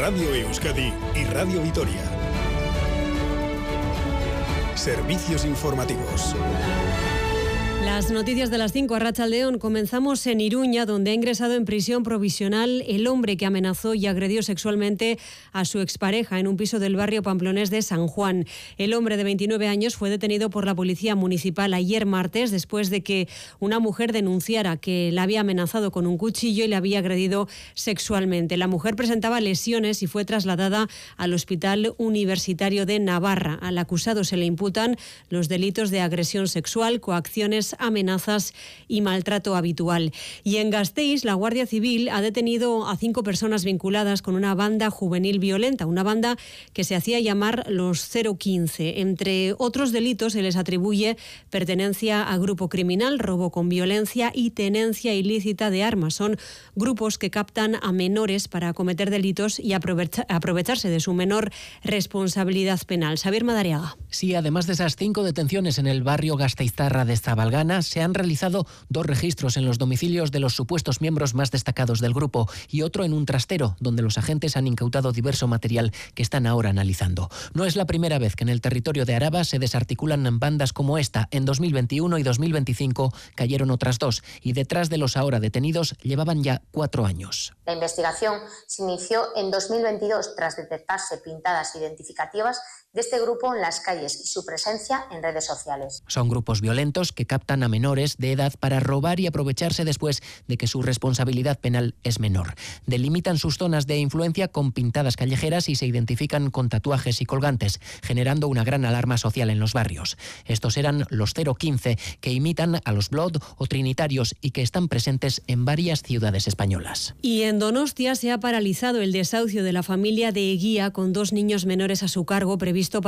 Radio Euskadi y Radio Vitoria. Servicios informativos. Las noticias de las 5 a Arratsaldeon. Comenzamos en Iruña, donde ha ingresado en prisión provisional el hombre que amenazó y agredió sexualmente a su expareja en un piso del barrio pamplonés de San Juan. El hombre de 29 años fue detenido por la policía municipal ayer martes después de que una mujer denunciara que la había amenazado con un cuchillo y le había agredido sexualmente. La mujer presentaba lesiones y fue trasladada al Hospital Universitario de Navarra. Al acusado se le imputan los delitos de agresión sexual, coacciones, amenazas y maltrato habitual. Y en Gasteiz, la Guardia Civil ha detenido a 5 personas vinculadas con una banda juvenil violenta, una banda que se hacía llamar los 015. Entre otros delitos se les atribuye pertenencia a grupo criminal, robo con violencia y tenencia ilícita de armas. Son grupos que captan a menores para cometer delitos y aprovecharse de su menor responsabilidad penal. Xavier Madariaga. Sí, además de esas 5 detenciones en el barrio gasteiztarra de Zabalgana, se han realizado 2 registros en los domicilios de los supuestos miembros más destacados del grupo y otro en un trastero, donde los agentes han incautado diverso material que están ahora analizando. No es la primera vez que en el territorio de Araba se desarticulan bandas como esta. En 2021 y 2025 cayeron otras 2 y detrás de los ahora detenidos llevaban ya 4 años. La investigación se inició en 2022 tras detectarse pintadas identificativas de este grupo en las calles y su presencia en redes sociales. Son grupos violentos que captan a menores de edad para robar y aprovecharse después de que su responsabilidad penal es menor. Delimitan sus zonas de influencia con pintadas callejeras y se identifican con tatuajes y colgantes, generando una gran alarma social en los barrios. Estos eran los 015, que imitan a los Blood o Trinitarios y que están presentes en varias ciudades españolas. Y en Donostia se ha paralizado el desahucio de la familia de Eguía con 2 niños menores a su cargo previsto para